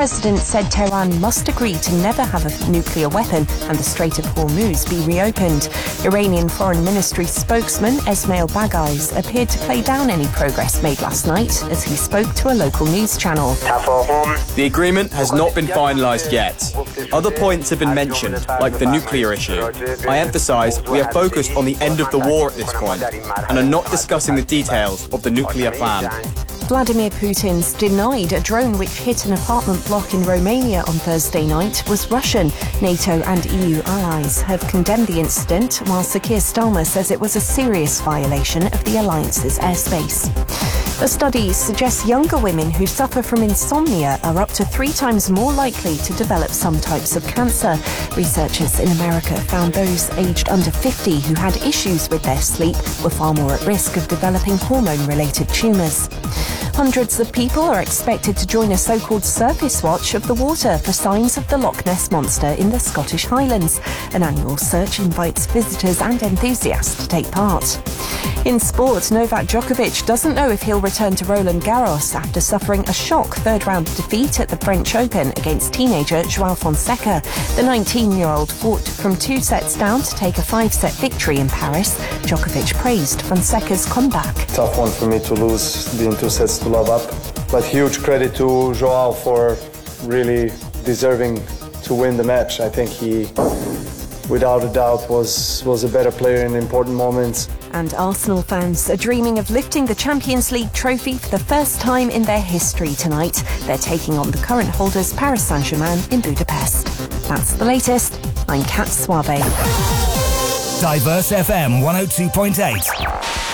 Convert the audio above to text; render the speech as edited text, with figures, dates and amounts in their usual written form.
president said Tehran must agree to never have a nuclear weapon and the Strait of Hormuz be reopened. Iranian Foreign Ministry spokesman Esmail Bagais appeared to play down any progress made last night as he spoke to a local news channel. The agreement has not been finalised yet. Other points have been mentioned, like the nuclear issue. I emphasise we are focused on the end of the war at this point and are not discussing the details of the nuclear plan. Vladimir Putin's denied a drone which hit an apartment block in Romania on Thursday night was Russian. NATO and EU allies have condemned the incident, while Sir Keir Starmer says it was a serious violation of the alliance's airspace. A study suggests younger women who suffer from insomnia are up to 3 times more likely to develop some types of cancer. Researchers in America found those aged under 50 who had issues with their sleep were far more at risk of developing hormone-related tumours. Hundreds of people are expected to join a so-called surface watch of the water for signs of the Loch Ness Monster in the Scottish Highlands. An annual search invites visitors and enthusiasts to take part. In sport, Novak Djokovic doesn't know if he'll return to Roland Garros after suffering a shock third-round defeat at the French Open against teenager Joao Fonseca. The 19-year-old fought from 2 sets down to take a 5-set victory in Paris. Djokovic praised Fonseca's comeback. Tough one for me to lose, being 2 sets to love up. But huge credit to Joao for really deserving to win the match. I think he, without a doubt, was a better player in important moments. And Arsenal fans are dreaming of lifting the Champions League trophy for the first time in their history tonight. They're taking on the current holders Paris Saint-Germain in Budapest. That's the latest. I'm Kat Swabe. Diverse FM 102.8.